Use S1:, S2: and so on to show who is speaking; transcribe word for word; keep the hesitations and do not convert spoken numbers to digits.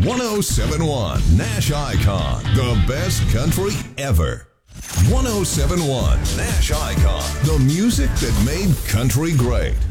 S1: oh seven point one Nash Icon, the best country ever. one oh seven point one Nash Icon, the music that made country great.